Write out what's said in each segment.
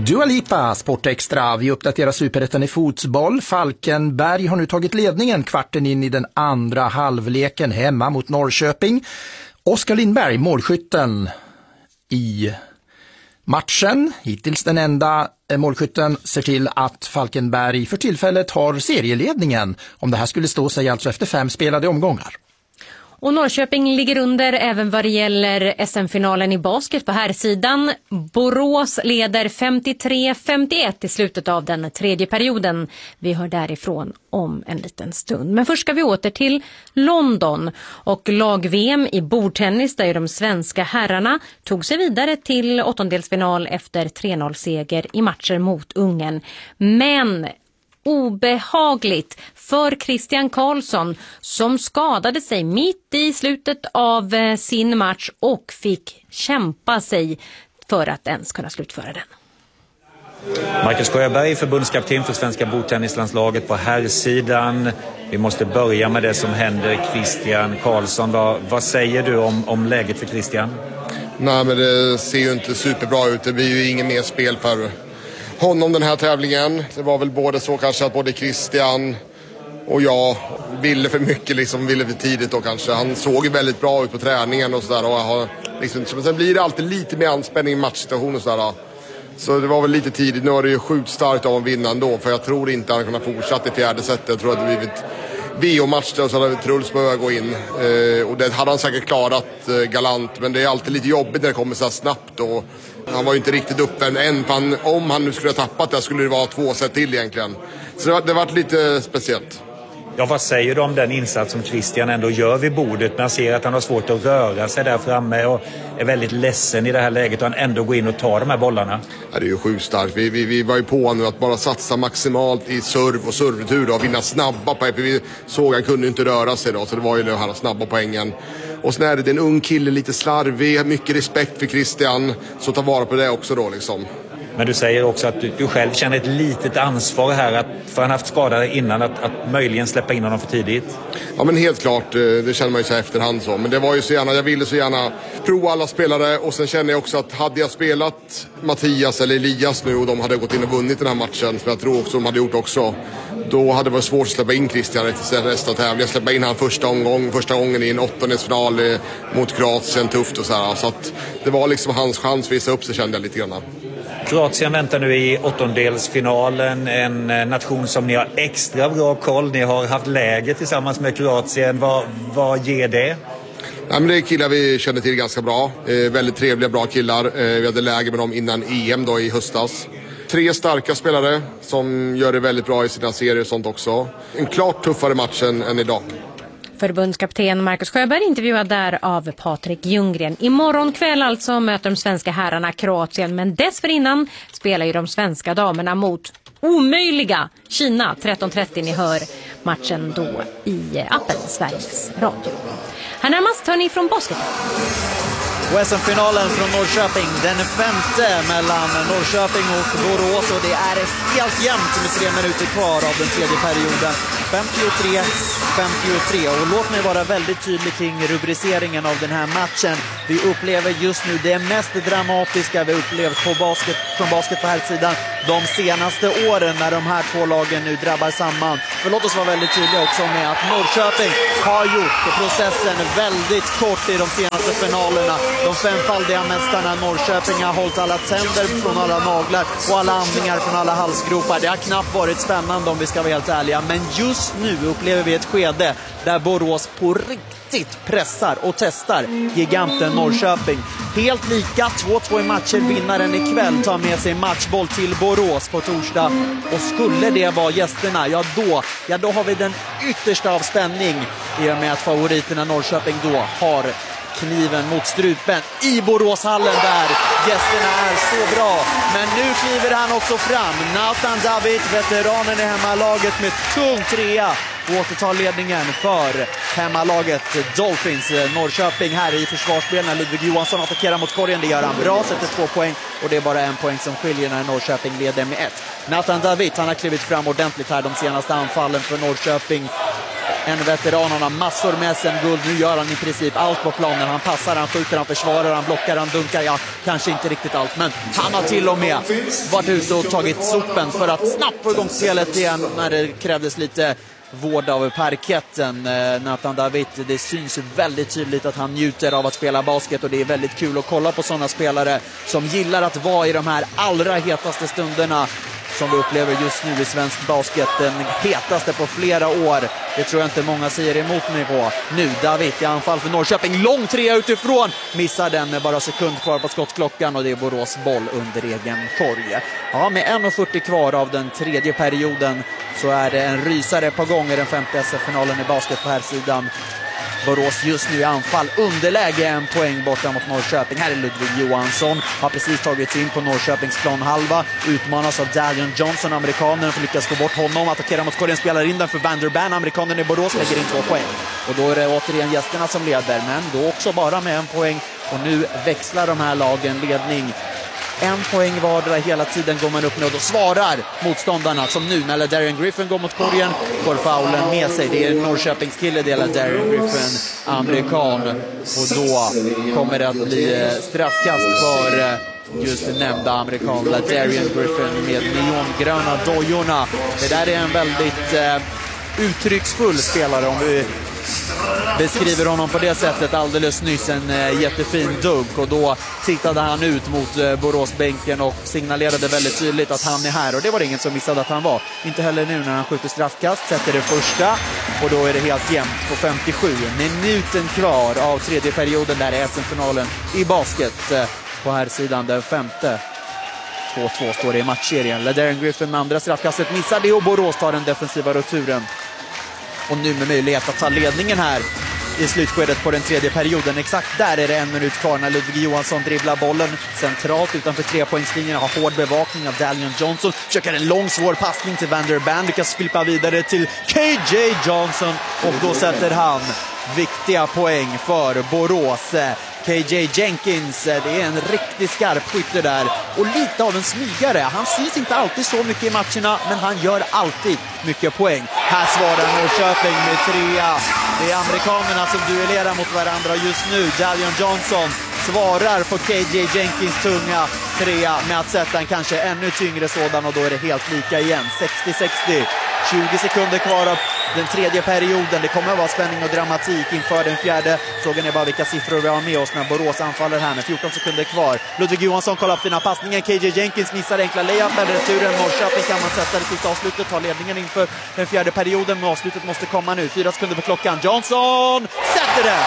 Dua Lipa, Sportextra. Vi uppdaterar Superettan i fotboll. Falkenberg har nu tagit ledningen kvarten in i den andra halvleken hemma mot Norrköping. Oskar Lindberg, målskytten i matchen. Hittills den enda målskytten, ser till att Falkenberg för tillfället har serieledningen. Om det här skulle stå sig alltså efter 5 spelade omgångar. Och Norrköping ligger under även vad det gäller SM-finalen i basket på här sidan. Borås leder 53-51 i slutet av den tredje perioden. Vi hör därifrån om en liten stund. Men först ska vi åter till London och lag-VM i bordtennis där de svenska herrarna tog sig vidare till åttondelsfinal efter 3-0-seger i matcher mot Ungern. Men obehagligt för Christian Karlsson som skadade sig mitt i slutet av sin match och fick kämpa sig för att ens kunna slutföra den. Marcus Sjöberg, förbundskapten för svenska bordtennislandslaget på herrsidan. Vi måste börja med det som händer Christian Karlsson. Vad säger du om läget för Christian? Nej, men det ser ju inte superbra ut. Det blir ju ingen mer spel för honom den här tävlingen. Det var väl både så kanske att både Christian och jag ville för mycket, ville för tidigt då kanske. Han såg ju väldigt bra ut på träningen och sådär. Men sen blir det alltid lite mer anspänning i matchsituationen och sådär. Så det var väl lite tidigt. Nu är det ju sjukt starkt av att vinna ändå. För jag tror inte han kunnat fortsätta i fjärde setet. Jag tror att det blivit VO-match där och så hade Truls behövt gå in. Och det hade han säkert klarat galant. Men det är alltid lite jobbigt när det kommer så här snabbt. Och han var ju inte riktigt uppvärmd än. Om han nu skulle ha tappat det skulle det vara 2 set till egentligen. Så det var lite speciellt. Ja, vad säger du om den insats som Christian ändå gör vid bordet? Man ser att han har svårt att röra sig där framme och är väldigt ledsen i det här läget och han ändå går in och tar de här bollarna. Ja, det är ju sjukt starkt. Vi var ju på nu att bara satsa maximalt i serv och servetur och vinna snabba poäng. Vi såg att han kunde inte röra sig då, så det var ju det här snabba poängen. Och sen är det en ung kille, lite slarvig, mycket respekt för Christian, så ta vara på det också då liksom. Men du säger också att du själv känner ett litet ansvar här för han haft skadade innan att möjligen släppa in honom för tidigt. Ja, men helt klart, det känner man ju så efterhand så. Men det var ju så gärna, jag ville så gärna prova alla spelare och sen känner jag också att hade jag spelat Mattias eller Elias nu och de hade gått in och vunnit den här matchen, som jag tror också de hade gjort också, då hade det varit svårt att släppa in Christian resten av tävlingen. Jag släppte in han första gången i en åttondelsfinal mot Kroatien, tufft och så här. Så att det var liksom hans chans att visa upp sig, kände jag lite grann. Kroatien väntar nu i åttondelsfinalen, en nation som ni har extra bra koll. Ni har haft läger tillsammans med Kroatien. Vad ger det? Ja, men det är killar vi känner till ganska bra. Väldigt trevliga, bra killar. Vi hade läger med dem innan EM då i höstas. 3 starka spelare som gör det väldigt bra i sina serier och sånt också. En klart tuffare match än idag. Förbundskapten Marcus Sjöberg intervjuad där av Patrik Ljunggren. Imorgon kväll alltså möter de svenska herrarna Kroatien, men dessförinnan spelar ju de svenska damerna mot omöjliga Kina 13:30. Ni hör matchen då i appen Sveriges Radio. Här närmast hör ni från basket. Och SM-finalen från Norrköping, den 5:e mellan Norrköping och Borås, och det är helt jämnt med 3 minuter kvar av den tredje perioden. 53-53, och låt mig vara väldigt tydlig kring rubriceringen av den här matchen. Vi upplever just nu det mest dramatiska vi upplevt från basket på här sidan de senaste åren när de här 2 lagen nu drabbar samman. För låt oss vara väldigt tydliga också med att Norrköping har gjort processen väldigt kort i de senaste finalerna. De 5-faldiga mästarna Norrköping har hållit alla tänder från alla naglar och alla andningar från alla halsgropar. Det har knappt varit spännande om vi ska vara helt ärliga. Men just nu upplever vi ett skede där Borås på riktigt pressar och testar giganten Norrköping. Helt lika, 2-2 i matcher. Vinnaren ikväll tar med sig matchboll till Borås på torsdag. Och skulle det vara gästerna, ja då har vi den yttersta av spänning i och med att favoriterna Norrköping då har kniven mot strupen i Boråshallen där gästerna är så bra. Men nu kliver han också fram. Nathan David, veteranen i hemmalaget med tung 3:a, återtar ledningen för hemmalaget Dolphins. Norrköping här i försvarsspel när Ludvig Johansson attackerar mot korgen. Det gör han bra, sätter 2 poäng och det är bara 1 poäng som skiljer när Norrköping leder med 1. Nathan David, han har klivit fram ordentligt här de senaste anfallen för Norrköping. en veteran, han har massor med SM-guld. Nu gör han i princip allt på planen. Han passar, han skjuter, han försvarar, han blockar, han dunkar. Ja, kanske inte riktigt allt, men han har till och med varit ute och tagit sopen för att snabbt få igång spelet igen när det krävdes lite vård av parketten. Nathan David, det syns väldigt tydligt att han njuter av att spela basket, och det är väldigt kul att kolla på sådana spelare som gillar att vara i de här allra hetaste stunderna som vi upplever just nu i svensk basket, den hetaste på flera år. Det tror jag inte många säger emot mig på. Nu David i anfall för Norrköping, lång trea utifrån, missar den med bara sekund kvar på skottklockan, och det är Borås boll under egen korg. Ja, med 1:40 kvar av den tredje perioden så är det en rysare på gång i den femte SF-finalen i basket på här sidan. Borås just nu i anfall, underläge, en poäng borta mot Norrköping. Här är Ludvig Johansson, har precis tagit sig in på Norrköpings planhalva, utmanas av Dalion Johnson, amerikanen, får lyckas få bort honom, attackerar mot korgen, spelar in den för Vanderban, amerikanen i Borås, lägger in 2 poäng. Och då är det återigen gästerna som leder, men då också bara med 1 poäng, och nu växlar de här lagen ledning. 1 poäng vardera hela tiden går man upp nu, och då svarar motståndarna, som nu när Darian Griffin går mot korgen, får faulen med sig. Det är Norrköpings kille, delar Darian Griffin, amerikan, och då kommer det att bli straffkast för just nämnda amerikan Darian Griffin med neongröna dojorna. Det där är en väldigt uttrycksfull spelare, om vi beskriver honom på det sättet alldeles nyss, en jättefin dunk, och då tittade han ut mot Boråsbänken och signalerade väldigt tydligt att han är här, och det var ingen som missade att han var. Inte heller nu när han skjuter straffkast, sätter det första, och då är det helt jämnt på 57 minuten kvar av tredje perioden. Där är SM-finalen i basket på här sidan, den femte. 2-2 står det i matchserien. Ladarian Griffin med andra straffkastet missar det, och Borås tar den defensiva returen. Och nu med möjlighet att ta ledningen här i slutskedet på den tredje perioden. Exakt där är det 1 minut kvar när Ludvig Johansson dribblar bollen centralt utanför 3-poängslinjen. Har hård bevakning av Dalion Johnson. Försöker en lång svår passning till Vanderban. Lyckas flippa vidare till KJ Johnson. Och då sätter han viktiga poäng för Borås. KJ Jenkins, det är en riktigt skarp skytte där, och lite av en smygare. Han syns inte alltid så mycket i matcherna, men han gör alltid mycket poäng. Här svarar Norrköping med 3. Det är amerikanerna som duellerar mot varandra just nu. Dalion Johnson svarar på KJ Jenkins tunga 3 med att sätta en kanske ännu tyngre sådan, och då är det helt lika igen. 60-60. 20 sekunder kvar av den tredje perioden. Det kommer att vara spänning och dramatik inför den fjärde. Frågan är bara vilka siffror vi har med oss när Borås anfaller här med 14 sekunder kvar. Ludvig Johansson kollar på fina passningen. KJ Jenkins missar enkla layup, men returen Norrköping kan man sätta det sista avslutet. Tar ledningen inför den fjärde perioden, men avslutet måste komma nu. 4 sekunder på klockan. Johnson sätter det!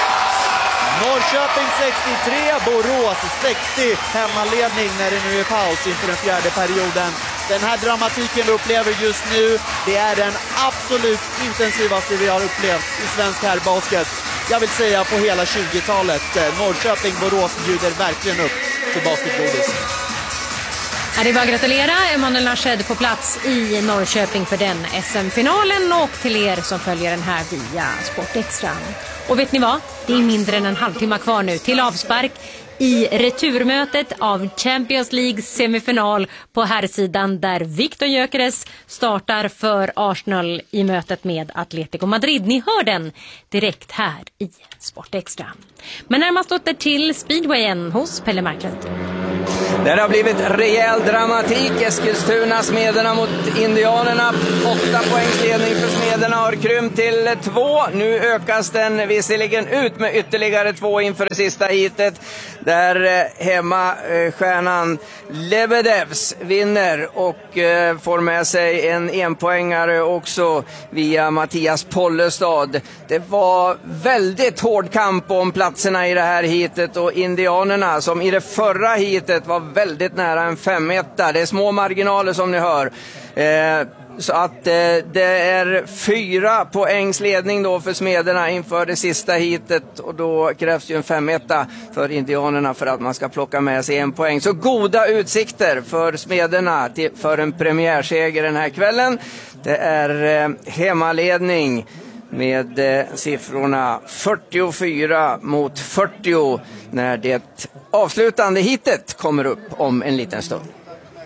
Norrköping 63, Borås 60. Hemmaledning när det nu är paus inför den fjärde perioden. Den här dramatiken vi upplever just nu, det är den absolut intensivaste vi har upplevt i svensk herrbasket. Jag vill säga på hela 20-talet. Norrköping, Borås bjuder verkligen upp till basketbordis. Det är bara att gratulera Emanuel Nashed på plats i Norrköping för den SM-finalen, och till er som följer den här via Sport Extra. Och vet ni vad? Det är mindre än en halvtimme kvar nu till avspark i returmötet av Champions League semifinal på herrsidan, där Victor Gyökeres startar för Arsenal i mötet med Atletico Madrid. Ni hör den direkt här i Sport Extra. Men närmast åter till speedwayen hos Pelle Marklund. Det har blivit rejäl dramatik. Eskilstuna, Smederna mot Indianerna. 8 poängs ledning för Smederna har krympt till 2. Nu ökas den visserligen ut med ytterligare 2 inför det sista hitet. Där hemmastjärnan Lebedevs vinner och får med sig en enpoängare också via Mattias Pollestad. Det var väldigt hård kamp om platserna i det här hitet, och Indianerna som i det förra hitet var väldigt nära en 5-1. Det är små marginaler som ni hör. Så att det är 4 poängs ledning då för Smederna inför det sista hitet, och då krävs ju en 5-1 för Indianerna för att man ska plocka med sig 1 poäng. Så goda utsikter för Smederna för en premiärseger den här kvällen. Det är hemmaledning med siffrorna 44 mot 40 när det avslutande hitet kommer upp om en liten stund.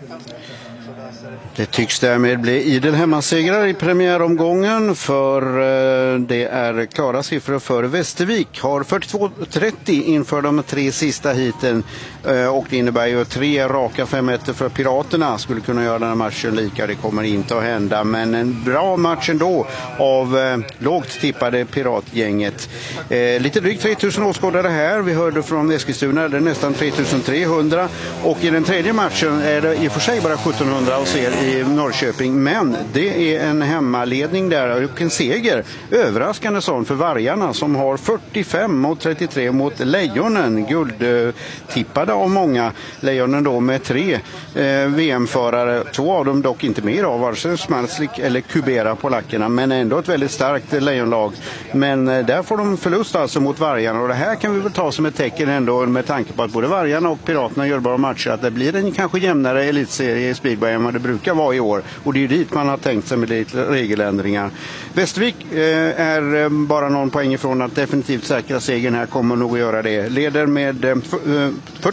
Det tycks därmed bli idel hemmasegrar i premiäromgången, för det är klara siffror för Västervik. Har 42-30 inför de 3 sista hiten, och det innebär ju 3 raka 5-1 för Piraterna. Skulle kunna göra den här matchen lika, det kommer inte att hända, men en bra match ändå av lågt tippade Piratgänget. Lite drygt 3000 åskådare här, vi hörde från Eskilstuna, det är nästan 3300, och i den tredje matchen är det i och för sig bara 1700 och ser i Norrköping, men det är en hemmaledning där och en seger, överraskande sån för Vargarna, som har 45-33 mot Lejonen, guldtippade av många. Lejonen då med 3 VM-förare, 2 av dem dock inte mer av vare sig Smarslik eller Kubera, polackerna, men ändå ett väldigt starkt lejonlag. Men där får de förlust alltså mot Vargarna, och det här kan vi väl ta som ett tecken ändå, med tanke på att både Vargarna och Piraterna gör bra matcher, att det blir en kanske jämnare elitserie i speedway än vad det brukar vara i år, och det är ju dit man har tänkt sig med lite regeländringar. Västervik är bara någon poäng ifrån att definitivt säkra segern här, kommer nog att göra det. Leder med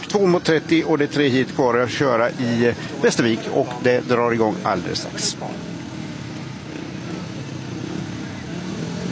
42-30, och det är 3 hit kvar att köra i Västervik, och det drar igång alldeles strax.